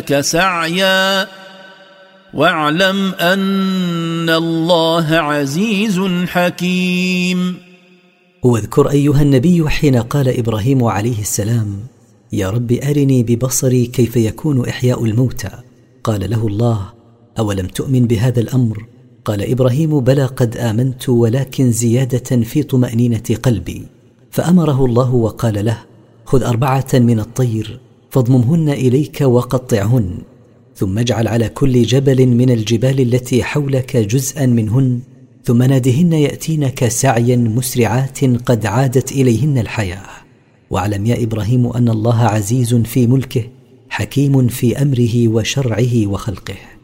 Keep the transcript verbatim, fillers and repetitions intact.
سعيا واعلم أن الله عزيز حكيم. واذكر أيها النبي حين قال إبراهيم عليه السلام: يا رب أرني ببصري كيف يكون إحياء الموتى. قال له الله: أولم تؤمن بهذا الأمر؟ قال إبراهيم: بلى قد آمنت، ولكن زيادة في طمأنينة قلبي. فأمره الله وقال له: خذ أربعة من الطير فاضممهن إليك وقطعهن، ثم اجعل على كل جبل من الجبال التي حولك جزءا منهن، ثم نادهن يأتينك سعيا مسرعات قد عادت إليهن الحياة. واعلم يا إبراهيم أن الله عزيز في ملكه، حكيم في أمره وشرعه وخلقه.